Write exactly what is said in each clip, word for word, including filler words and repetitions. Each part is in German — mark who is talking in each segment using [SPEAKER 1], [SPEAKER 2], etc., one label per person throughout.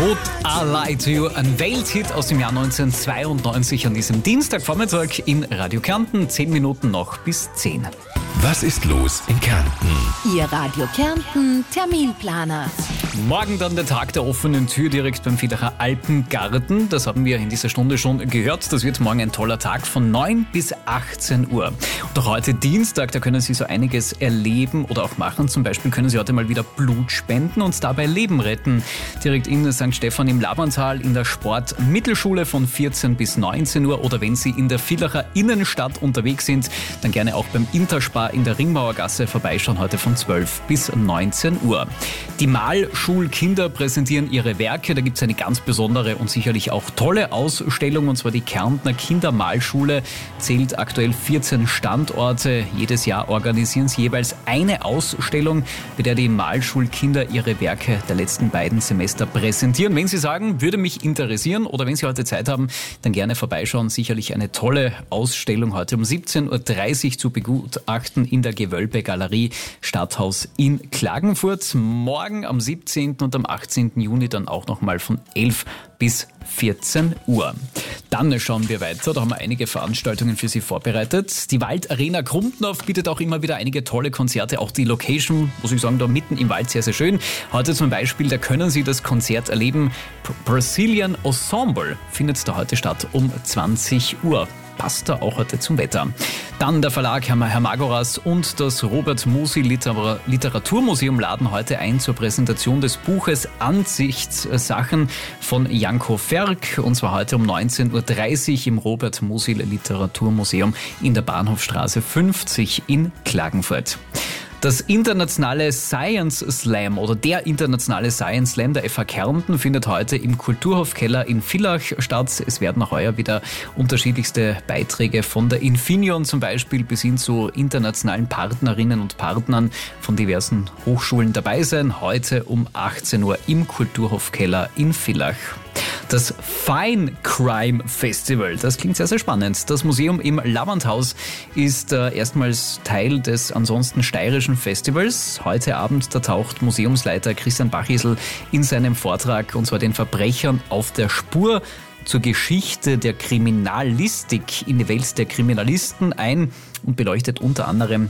[SPEAKER 1] Would I Lie to You, ein Welthit aus dem Jahr neunzehnhundertzweiundneunzig an diesem Dienstagvormittag in Radio Kärnten. Zehn Minuten noch bis zehn.
[SPEAKER 2] Was ist los in Kärnten?
[SPEAKER 3] Ihr Radio Kärnten Terminplaner.
[SPEAKER 1] Morgen dann der Tag der offenen Tür direkt beim Villacher Alpengarten. Das haben wir in dieser Stunde schon gehört. Das wird morgen ein toller Tag von neun bis achtzehn Uhr. Und auch heute Dienstag, da können Sie so einiges erleben oder auch machen. Zum Beispiel können Sie heute mal wieder Blut spenden und dabei Leben retten. Direkt in Sankt Stephan im Labantal in der Sportmittelschule von vierzehn bis neunzehn Uhr. Oder wenn Sie in der Villacher Innenstadt unterwegs sind, dann gerne auch beim Interspar in der Ringmauergasse vorbeischauen, heute von zwölf bis neunzehn Uhr. Die Malschulkinder präsentieren ihre Werke. Da gibt es eine ganz besondere und sicherlich auch tolle Ausstellung, und zwar die Kärntner Kindermalschule zählt aktuell vierzehn Standorte. Jedes Jahr organisieren sie jeweils eine Ausstellung, bei der die Malschulkinder ihre Werke der letzten beiden Semester präsentieren. Wenn Sie sagen, würde mich interessieren, oder wenn Sie heute Zeit haben, dann gerne vorbeischauen. Sicherlich eine tolle Ausstellung heute um siebzehn Uhr dreißig zu begutachten in der Gewölbe-Galerie Stadthaus in Klagenfurt. Morgen am siebzehnten und am achtzehnten Juni dann auch nochmal von elf bis vierzehn Uhr. Dann schauen wir weiter, da haben wir einige Veranstaltungen für Sie vorbereitet. Die Waldarena Krumpendorf bietet auch immer wieder einige tolle Konzerte, auch die Location, muss ich sagen, da mitten im Wald sehr, sehr schön. Heute zum Beispiel, da können Sie das Konzert erleben. Brazilian Ensemble findet da heute statt um zwanzig Uhr. Passt da auch heute zum Wetter. Dann der Verlag Herr Magoras und das Robert Musil Liter- Literaturmuseum laden heute ein zur Präsentation des Buches Ansichtssachen von Janko Ferk, und zwar heute um neunzehn Uhr dreißig im Robert Musil Literaturmuseum in der Bahnhofstraße fünfzig in Klagenfurt. Das internationale Science Slam oder der internationale Science Slam der F H Kärnten findet heute im Kulturhofkeller in Villach statt. Es werden auch heuer wieder unterschiedlichste Beiträge von der Infineon zum Beispiel bis hin zu internationalen Partnerinnen und Partnern von diversen Hochschulen dabei sein. Heute um achtzehn Uhr im Kulturhofkeller in Villach. Das Fine Crime Festival, das klingt sehr, sehr spannend. Das Museum im Lavandhaus ist äh, erstmals Teil des ansonsten steirischen Festivals. Heute Abend, da taucht Museumsleiter Christian Bachisl in seinem Vortrag, und zwar den Verbrechern auf der Spur, zur Geschichte der Kriminalistik in die Welt der Kriminalisten ein und beleuchtet unter anderem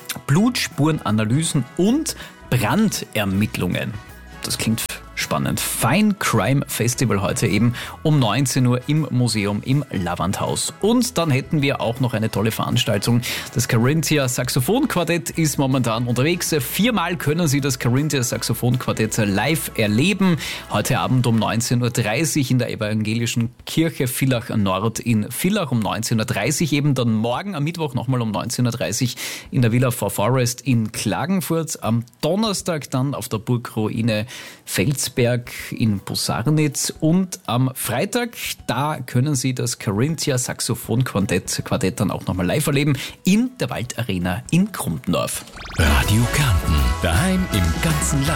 [SPEAKER 1] Blutspurenanalysen und Brandermittlungen. Das klingt spannend. Fine Crime Festival heute eben um neunzehn Uhr im Museum im Lavandhaus. Und dann hätten wir auch noch eine tolle Veranstaltung. Das Carinthia Saxophonquartett ist momentan unterwegs. Viermal können Sie das Carinthia Saxophonquartett live erleben. Heute Abend um neunzehn Uhr dreißig in der Evangelischen Kirche Villach Nord in Villach um neunzehn Uhr dreißig eben. Dann morgen am Mittwoch nochmal um neunzehn Uhr dreißig in der Villa for Forest in Klagenfurt. Am Donnerstag dann auf der Burgruine Fels in Busarnitz, und am Freitag, da können Sie das Carinthia Saxophonquartett Quartett dann auch nochmal live erleben in der Waldarena in Krumpendorf.
[SPEAKER 2] Radio Kärnten, daheim im ganzen Land.